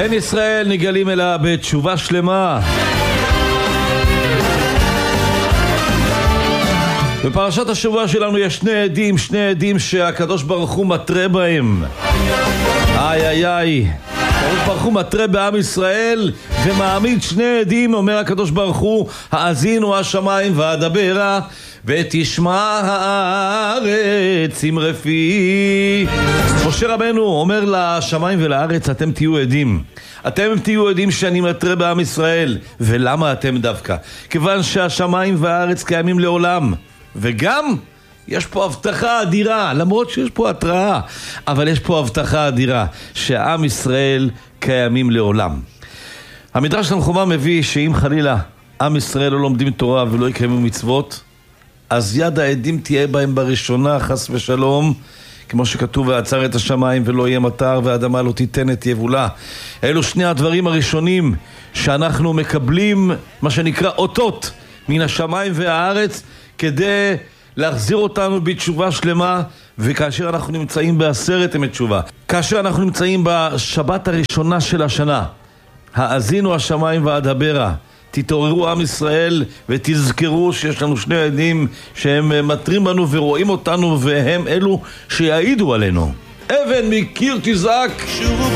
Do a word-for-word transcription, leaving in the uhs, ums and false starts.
אין ישראל נגלים אלא בתשובה שלמה. בפרשת השבוע שלנו יש שני עדים, שני עדים שהקדוש ברוך הוא מטרה בהם. איי איי איי, הקדוש ברוך הוא מטרה בעם ישראל ומעמיד שני עדים. אומר הקדוש ברוך הוא, האזינו השמיים ואדברה ותשמע הארץ אמרי פי. משה רבנו אומר לשמיים ולארץ, אתם תהיו עדים, אתם תהיו עדים שאני מטרה בעם ישראל. ולמה אתם דווקא? כיוון שהשמיים והארץ קיימים לעולם, וגם יש פה הבטחה אדירה, למרות שיש פה התראה, אבל יש פה הבטחה אדירה שעם ישראל קיימים לעולם. המדרש תנחומא מביא שאם חלילה עם ישראל לא לומדים תורה ולא יקיימו מצוות, אז יד העדים תהיה בהם בראשונה, חס ושלום, כמו שכתוב, ועצר את השמיים ולא יהיה מטר והאדמה לא תיתן את יבולה. אלו שני הדברים הראשונים שאנחנו מקבלים, מה שנקרא אותות מן השמיים והארץ, כדי להחזיר אותנו בתשובה שלמה. וכאשר אנחנו נמצאים בעשרת ימי תשובה, כאשר אנחנו נמצאים בשבת הראשונה של השנה, האזינו השמיים ואדברה, תתעוררו עם ישראל ותזכרו שיש לנו שני עדים שהם מטרים בנו ורואים אותנו, והם אלו שיעידו עלינו. אבן מקיר תזעק.